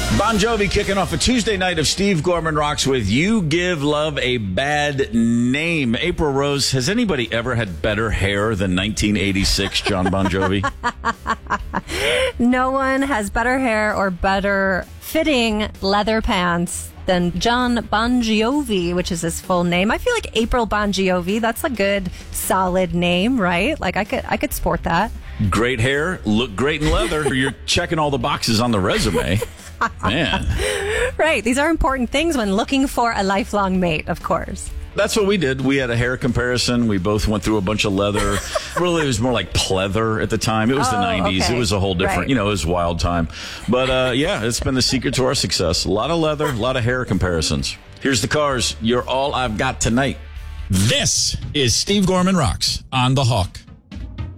Bon Jovi kicking off a Tuesday night of Steve Gorman Rocks with You Give Love a Bad Name. April Rose, has anybody ever had better hair than 1986 John Bon Jovi? No one has better hair or better fitting leather pants than John Bon Jovi, which is his full name. I feel like April Bon Jovi, that's a good, solid name, right? Like I could sport that. Great hair, look great in leather. You're checking all the boxes on the resume. Man. Right. These are important things when looking for a lifelong mate, of course. That's what we did. We had a hair comparison. We both went through a bunch of leather. Really, it was more like pleather at the time. It was the 90s. Okay. It was a whole different, Right. it was a wild time. But yeah, it's been the secret to our success. A lot of leather, a lot of hair comparisons. Here's the Cars. You're all I've got tonight. This is Steve Gorman Rocks on The Hawk.